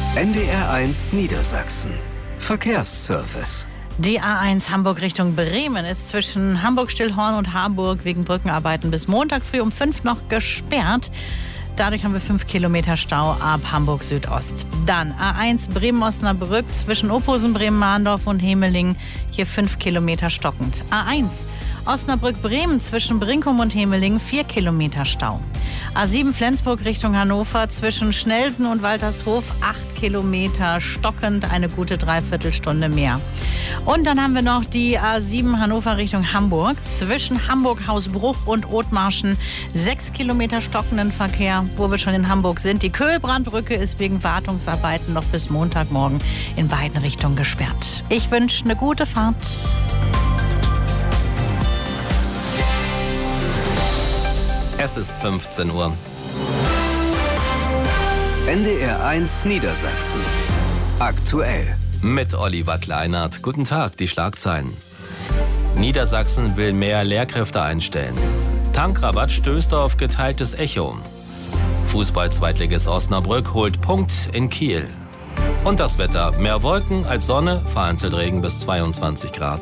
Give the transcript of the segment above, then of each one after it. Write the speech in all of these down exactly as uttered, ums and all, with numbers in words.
N D R eins Niedersachsen. Verkehrsservice. Die A eins Hamburg Richtung Bremen ist zwischen Hamburg-Stillhorn und Harburg wegen Brückenarbeiten bis Montag früh um fünf noch gesperrt. Dadurch haben wir fünf Kilometer Stau ab Hamburg Südost. Dann A eins Bremen-Osnabrück zwischen Ophusen, Bremen-Mahndorf und Hemeling. Hier fünf Kilometer stockend. A eins Osnabrück-Bremen zwischen Brinkum und Hemeling, vier Kilometer Stau. A sieben Flensburg Richtung Hannover zwischen Schnelsen und Waltershof, acht Kilometer stockend, eine gute Dreiviertelstunde mehr. Und dann haben wir noch die A sieben Hannover Richtung Hamburg zwischen Hamburg-Hausbruch und Othmarschen, sechs Kilometer stockenden Verkehr, wo wir schon in Hamburg sind. Die Köhlbrandbrücke ist wegen Wartungsarbeiten noch bis Montagmorgen in beiden Richtungen gesperrt. Ich wünsche eine gute Fahrt. Es ist fünfzehn Uhr. N D R eins Niedersachsen. Aktuell. Mit Oliver Kleinert. Guten Tag, die Schlagzeilen. Niedersachsen will mehr Lehrkräfte einstellen. Tankrabatt stößt auf geteiltes Echo. Fußball-Zweitligist Osnabrück holt Punkt in Kiel. Und das Wetter. Mehr Wolken als Sonne, vereinzelt Regen bis zweiundzwanzig Grad.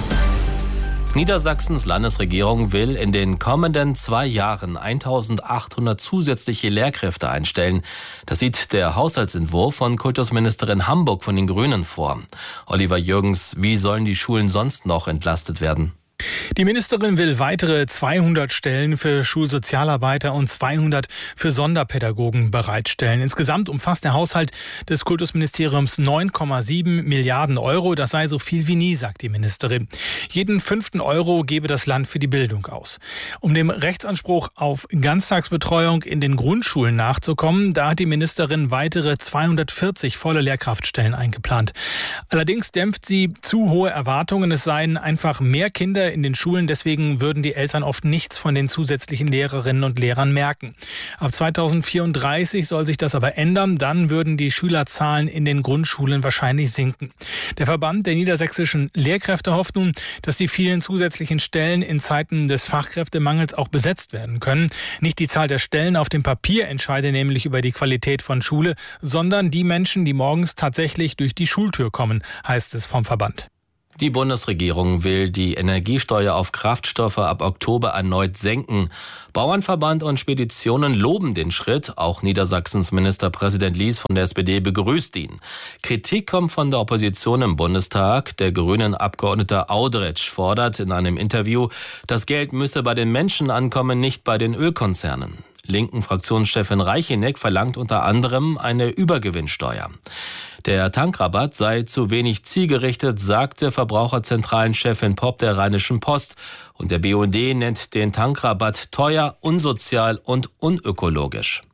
Niedersachsens Landesregierung will in den kommenden zwei Jahren eintausendachthundert zusätzliche Lehrkräfte einstellen. Das sieht der Haushaltsentwurf von Kultusministerin Hamburg von den Grünen vor. Oliver Jürgens, wie sollen die Schulen sonst noch entlastet werden? Die Ministerin will weitere zweihundert Stellen für Schulsozialarbeiter und zweihundert für Sonderpädagogen bereitstellen. Insgesamt umfasst der Haushalt des Kultusministeriums neun Komma sieben Milliarden Euro. Das sei so viel wie nie, sagt die Ministerin. Jeden fünften Euro gebe das Land für die Bildung aus. Um dem Rechtsanspruch auf Ganztagsbetreuung in den Grundschulen nachzukommen, da hat die Ministerin weitere zweihundertvierzig volle Lehrkraftstellen eingeplant. Allerdings dämpft sie zu hohe Erwartungen. Es seien einfach mehr Kinder in den Schulen, deswegen würden die Eltern oft nichts von den zusätzlichen Lehrerinnen und Lehrern merken. Ab zweitausendvierunddreißig soll sich das aber ändern, dann würden die Schülerzahlen in den Grundschulen wahrscheinlich sinken. Der Verband der niedersächsischen Lehrkräfte hofft nun, dass die vielen zusätzlichen Stellen in Zeiten des Fachkräftemangels auch besetzt werden können. Nicht die Zahl der Stellen auf dem Papier entscheide nämlich über die Qualität von Schule, sondern die Menschen, die morgens tatsächlich durch die Schultür kommen, heißt es vom Verband. Die Bundesregierung will die Energiesteuer auf Kraftstoffe ab Oktober erneut senken. Bauernverband und Speditionen loben den Schritt. Auch Niedersachsens Ministerpräsident Lies von der S P D begrüßt ihn. Kritik kommt von der Opposition im Bundestag. Der grünen Abgeordnete Audretsch fordert in einem Interview, das Geld müsse bei den Menschen ankommen, nicht bei den Ölkonzernen. Linken Fraktionschefin Reicheneck verlangt unter anderem eine Übergewinnsteuer. Der Tankrabatt sei zu wenig zielgerichtet, sagte Verbraucherzentralenchefin Popp der Rheinischen Post. Und der B U N D nennt den Tankrabatt teuer, unsozial und unökologisch.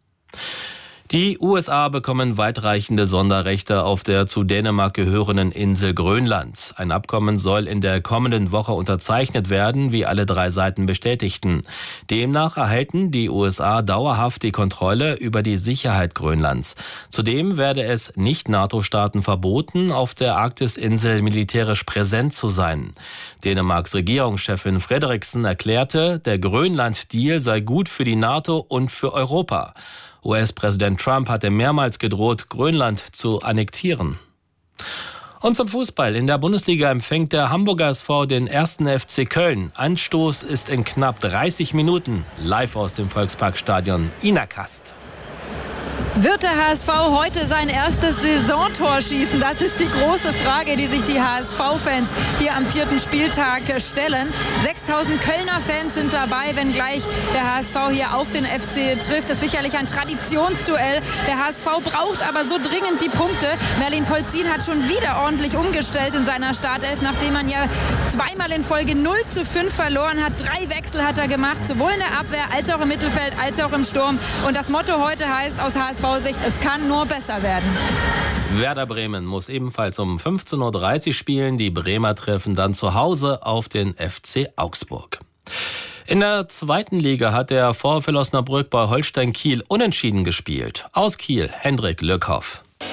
Die U S A bekommen weitreichende Sonderrechte auf der zu Dänemark gehörenden Insel Grönland. Ein Abkommen soll in der kommenden Woche unterzeichnet werden, wie alle drei Seiten bestätigten. Demnach erhalten die U S A dauerhaft die Kontrolle über die Sicherheit Grönlands. Zudem werde es Nicht-NATO-Staaten verboten, auf der Arktisinsel militärisch präsent zu sein. Dänemarks Regierungschefin Frederiksen erklärte, der Grönland-Deal sei gut für die NATO und für Europa. U S-Präsident Trump hatte mehrmals gedroht, Grönland zu annektieren. Und zum Fußball. In der Bundesliga empfängt der Hamburger S V den ersten F C Köln. Anstoß ist in knapp dreißig Minuten. Live aus dem Volksparkstadion. Ina Kast. Wird der H S V heute sein erstes Saisontor schießen? Das ist die große Frage, die sich die H S V-Fans hier am vierten Spieltag stellen. sechstausend Kölner Fans sind dabei, wenngleich der H S V hier auf den F C trifft. Das ist sicherlich ein Traditionsduell. Der H S V braucht aber so dringend die Punkte. Merlin Polzin hat schon wieder ordentlich umgestellt in seiner Startelf, nachdem man ja zweimal in Folge null zu fünf verloren hat. Drei Wechsel hat er gemacht, sowohl in der Abwehr als auch im Mittelfeld, als auch im Sturm. Und das Motto heute heißt aus H S V-Sicht, es kann nur besser werden. Werder Bremen muss ebenfalls um fünfzehn Uhr dreißig spielen. Die Bremer treffen dann zu Hause auf den F C Augsburg. In der zweiten Liga hat der VfL Osnabrück bei Holstein Kiel unentschieden gespielt. Aus Kiel, Hendrik Lückhoff.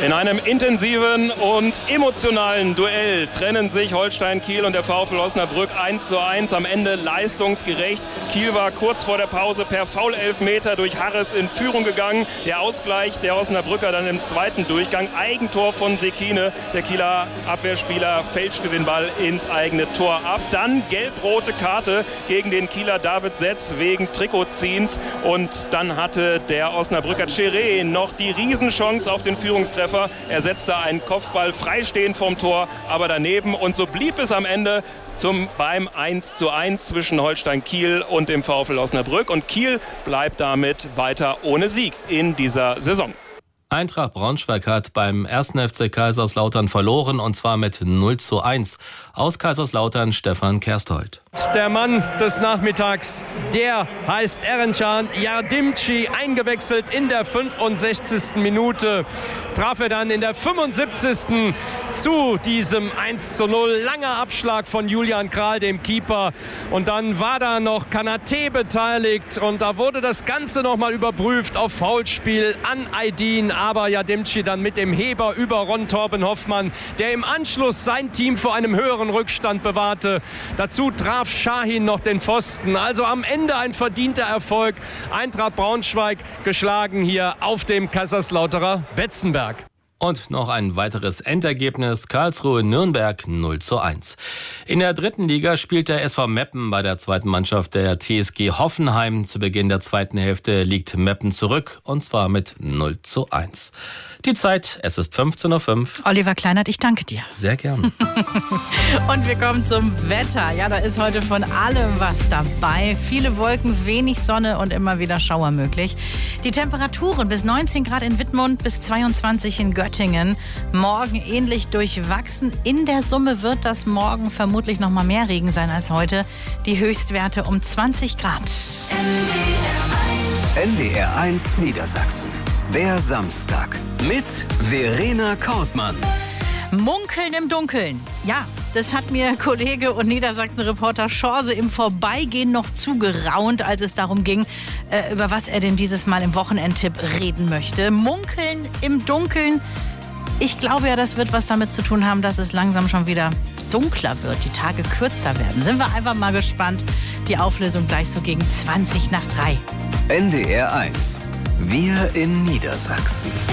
In einem intensiven und emotionalen Duell trennen sich Holstein Kiel und der VfL Osnabrück eins zu eins. Am Ende leistungsgerecht. Kiel war kurz vor der Pause per Foul-Elfmeter durch Harris in Führung gegangen. Der Ausgleich der Osnabrücker dann im zweiten Durchgang. Eigentor von Sekine. Der Kieler Abwehrspieler fälschte den Ball ins eigene Tor ab. Dann gelb-rote Karte gegen den Kieler David Setz wegen Trikotziehens. Und dann hatte der Osnabrücker Cheré noch die Riesenchance auf den Führungstreffer. Er setzte einen Kopfball freistehend vom Tor, aber daneben. Und so blieb es am Ende zum, beim eins zu eins zwischen Holstein Kiel und dem VfL Osnabrück. Und Kiel bleibt damit weiter ohne Sieg in dieser Saison. Eintracht Braunschweig hat beim ersten F C Kaiserslautern verloren, und zwar mit null zu eins. Aus Kaiserslautern Stefan Kersthold. Der Mann des Nachmittags, der heißt Erencan Yardimci, eingewechselt in der fünfundsechzigsten Minute. Traf er dann in der fünfundsiebzigsten zu diesem eins zu null. Langer Abschlag von Julian Kral, dem Keeper. Und dann war da noch Kanate beteiligt und da wurde das Ganze nochmal überprüft auf Foulspiel an Aydin. Aber Yardimci dann mit dem Heber über Ron Torben Hoffmann, der im Anschluss sein Team vor einem höheren Rückstand bewahrte. Dazu traf Shahin noch den Pfosten. Also am Ende ein verdienter Erfolg. Eintracht Braunschweig geschlagen hier auf dem Kaiserslauterer Betzenberg. Und noch ein weiteres Endergebnis: Karlsruhe-Nürnberg null zu eins. In der dritten Liga spielt der S V Meppen bei der zweiten Mannschaft der T S G Hoffenheim. Zu Beginn der zweiten Hälfte liegt Meppen zurück, und zwar mit null zu eins. Die Zeit, es ist fünfzehn Uhr fünf. Oliver Kleinert, ich danke dir. Sehr gern. Und wir kommen zum Wetter. Ja, da ist heute von allem was dabei. Viele Wolken, wenig Sonne und immer wieder Schauer möglich. Die Temperaturen bis neunzehn Grad in Wittmund, bis zweiundzwanzig in Göttingen. Morgen ähnlich durchwachsen. In der Summe wird das morgen vermutlich noch mal mehr Regen sein als heute. Die Höchstwerte um zwanzig Grad. N D R eins Niedersachsen. Der Samstag mit Verena Kortmann. Munkeln im Dunkeln. Ja, das hat mir Kollege und Niedersachsen-Reporter Schorse im Vorbeigehen noch zugeraunt, als es darum ging, äh, über was er denn dieses Mal im Wochenendtipp reden möchte. Munkeln im Dunkeln. Ich glaube ja, das wird was damit zu tun haben, dass es langsam schon wieder dunkler wird, die Tage kürzer werden. Sind wir einfach mal gespannt. Die Auflösung gleich so gegen zwanzig nach drei. N D R eins. Wir in Niedersachsen.